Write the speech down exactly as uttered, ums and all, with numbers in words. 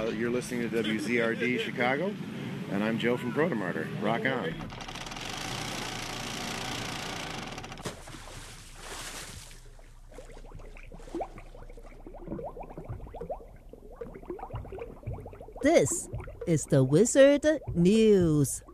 You're listening to W Z R D Chicago, and I'm Joe from Protomartyr. Rock on. This is the Wizard News.